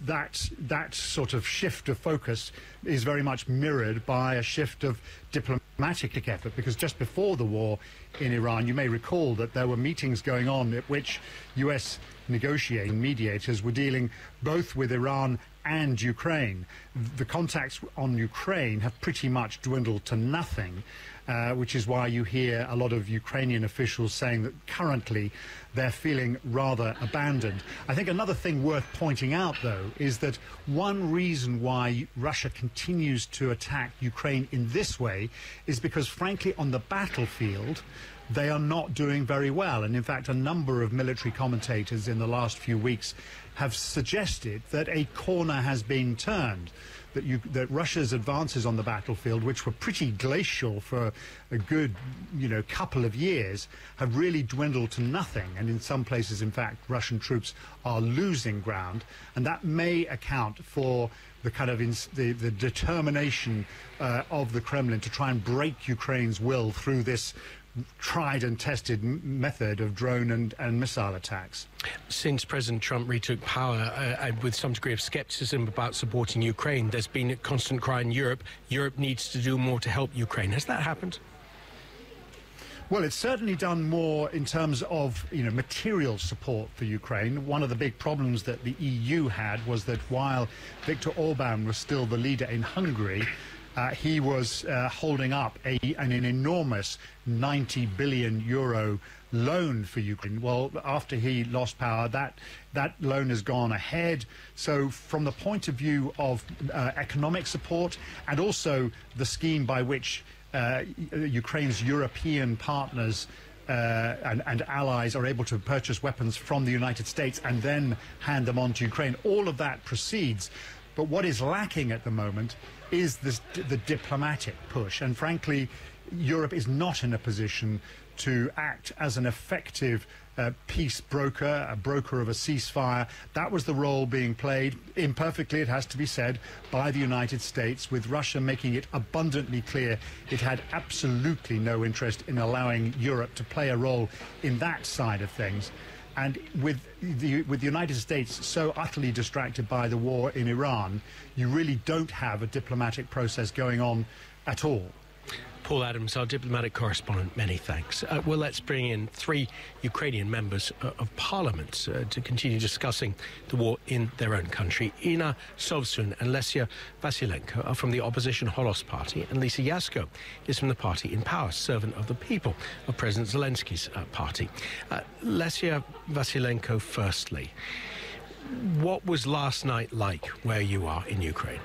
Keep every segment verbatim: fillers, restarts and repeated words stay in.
that that sort of shift of focus is very much mirrored by a shift of diplomatic effort, because just before the war in Iran, you may recall that there were meetings going on at which U S negotiating mediators were dealing both with Iran and Ukraine. The contacts on Ukraine have pretty much dwindled to nothing, uh, which is why you hear a lot of Ukrainian officials saying that currently they're feeling rather abandoned. I think another thing worth pointing out, though, is that one reason why Russia continues to attack Ukraine in this way is because, frankly, on the battlefield, they are not doing very well. And in fact, a number of military commentators in the last few weeks have suggested that a corner has been turned, that, you, that Russia's advances on the battlefield, which were pretty glacial for a good, you know, couple of years, have really dwindled to nothing. And in some places, in fact, Russian troops are losing ground. And that may account for the kind of ins the, the determination uh, of the Kremlin to try and break Ukraine's will through this tried and tested m method of drone and, and missile attacks. Since President Trump retook power, uh, and with some degree of skepticism about supporting Ukraine, there's been a constant cry in Europe, Europe needs to do more to help Ukraine. Has that happened? Well, it's certainly done more in terms of, you know, material support for Ukraine. One of the big problems that the E U had was that while Viktor Orban was still the leader in Hungary, Uh, he was uh, holding up a, an, an enormous ninety billion euro loan for Ukraine. Well, after he lost power, that, that loan has gone ahead. So from the point of view of uh, economic support, and also the scheme by which uh, Ukraine's European partners Uh, and, and allies are able to purchase weapons from the United States and then hand them on to Ukraine, all of that proceeds. But what is lacking at the moment is this, the diplomatic push. And frankly, Europe is not in a position to act as an effective uh, peace broker, a broker of a ceasefire. That was the role being played, imperfectly it has to be said, by the United States, with Russia making it abundantly clear it had absolutely no interest in allowing Europe to play a role in that side of things. And with the, with the United States so utterly distracted by the war in Iran, you really don't have a diplomatic process going on at all. Paul Adams, our diplomatic correspondent, many thanks. Uh, well, let's bring in three Ukrainian members uh, of parliament uh, to continue discussing the war in their own country. Inna Sovsun and Lesia Vasilenko are from the opposition Holos Party, and Lisa Yasko is from the party in power, Servant of the People, of President Zelensky's uh, party. Uh, Lesia Vasilenko, firstly, what was last night like where you are in Ukraine?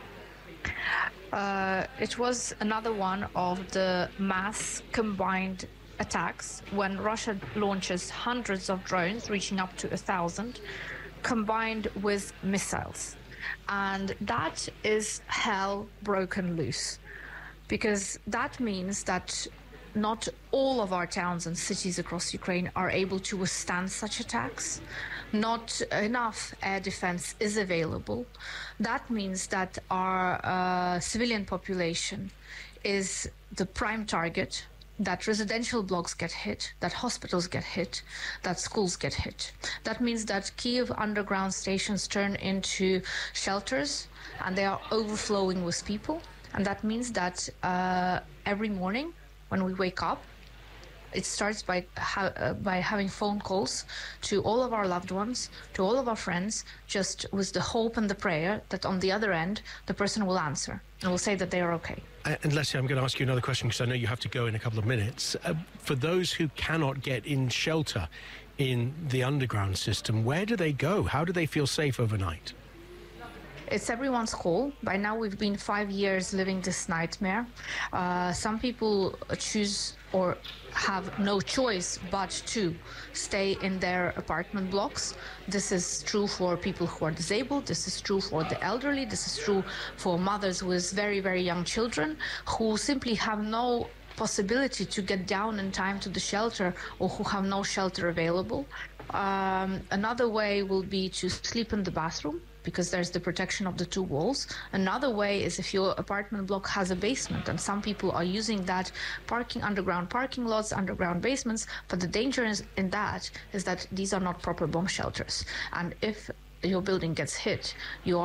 Uh, it was another one of the mass combined attacks when Russia launches hundreds of drones, reaching up to a thousand, combined with missiles. And that is hell broken loose, because that means that not all of our towns and cities across Ukraine are able to withstand such attacks. Not enough air defense is available. That means that our uh, civilian population is the prime target, that residential blocks get hit, that hospitals get hit, that schools get hit. That means that Kyiv underground stations turn into shelters and they are overflowing with people. And that means that uh, every morning when we wake up, it starts by, ha uh, by having phone calls to all of our loved ones, to all of our friends, just with the hope and the prayer that on the other end, the person will answer and will say that they are okay. Uh, and Leslie, I'm going to ask you another question because I know you have to go in a couple of minutes. Uh, for those who cannot get in shelter in the underground system, where do they go? How do they feel safe overnight? It's everyone's call. By now, we've been five years living this nightmare. Uh, some people choose or have no choice but to stay in their apartment blocks. This is true for people who are disabled. This is true for the elderly. This is true for mothers with very, very young children who simply have no possibility to get down in time to the shelter or who have no shelter available. Um, another way will be to sleep in the bathroom, because there's the protection of the two walls. Another way is if your apartment block has a basement, and some people are using that parking, underground parking lots, underground basements, but the danger is in that is that these are not proper bomb shelters. And if your building gets hit, you